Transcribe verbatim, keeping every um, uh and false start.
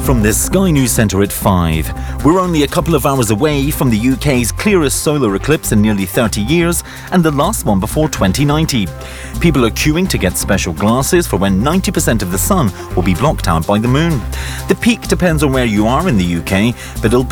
From the Sky News Centre at five. We're only a couple of hours away from the U K's clearest solar eclipse in nearly thirty years and the last one before twenty ninety. People are queuing to get special glasses for when ninety percent of the sun will be blocked out by the moon. The peak depends on where you are in the U K, but it'll